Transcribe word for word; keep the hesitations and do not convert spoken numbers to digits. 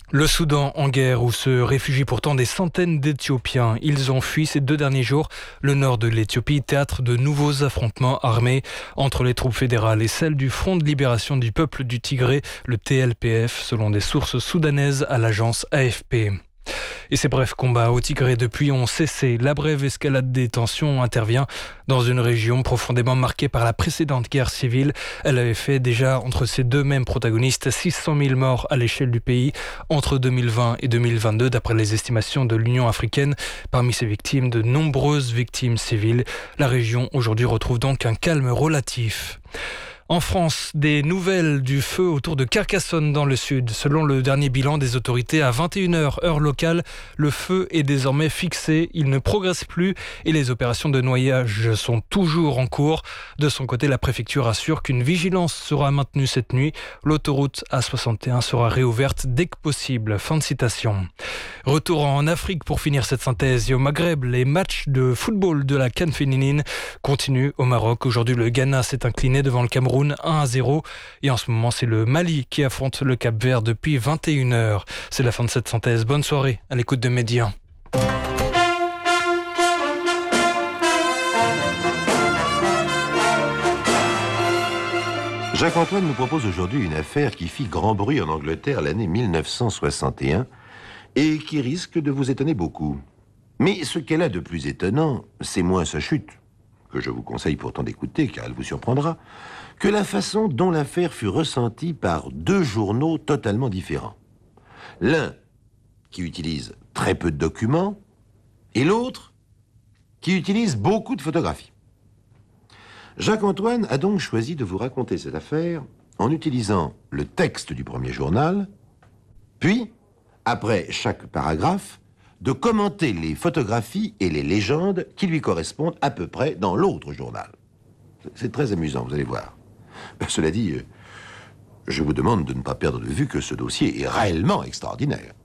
Le Soudan en guerre où se réfugient pourtant des centaines d'Éthiopiens. Ils ont fui ces deux derniers jours le nord de l'Éthiopie, théâtre de nouveaux affrontements armés entre les troupes fédérales et celles du Front de libération du peuple du Tigré, le T L P F, selon des sources soudanaises à l'agence A F P. Et ces brefs combats au Tigré depuis ont cessé. La brève escalade des tensions intervient dans une région profondément marquée par la précédente guerre civile. Elle avait fait déjà entre ces deux mêmes protagonistes six cent mille morts à l'échelle du pays entre deux mille vingt et deux mille vingt-deux d'après les estimations de l'Union africaine. Parmi ces victimes, de nombreuses victimes civiles. La région aujourd'hui retrouve donc un calme relatif. En France, des nouvelles du feu autour de Carcassonne dans le sud. Selon le dernier bilan des autorités, à vingt et une heures heure locale, le feu est désormais fixé. Il ne progresse plus et les opérations de noyage sont toujours en cours. De son côté, la préfecture assure qu'une vigilance sera maintenue cette nuit. L'autoroute A soixante et un sera réouverte dès que possible. Fin de citation. Retour en Afrique pour finir cette synthèse. Et au Maghreb, les matchs de football de la CAN féminine continuent au Maroc. Aujourd'hui, le Ghana s'est incliné devant le Cameroun un à zéro et en ce moment c'est le Mali qui affronte le Cap-Vert depuis vingt et une heures. C'est la fin de cette synthèse. Bonne soirée à l'écoute de Média. Jacques-Antoine nous propose aujourd'hui une affaire qui fit grand bruit en Angleterre l'année mille neuf cent soixante et un et qui risque de vous étonner beaucoup. Mais ce qu'elle a de plus étonnant, c'est moins sa chute, que je vous conseille pourtant d'écouter car elle vous surprendra, que la façon dont l'affaire fut ressentie par deux journaux totalement différents. L'un qui utilise très peu de documents et l'autre qui utilise beaucoup de photographies. Jacques-Antoine a donc choisi de vous raconter cette affaire en utilisant le texte du premier journal, puis, après chaque paragraphe, de commenter les photographies et les légendes qui lui correspondent à peu près dans l'autre journal. C'est très amusant, vous allez voir. Cela dit, je vous demande de ne pas perdre de vue que ce dossier est réellement extraordinaire.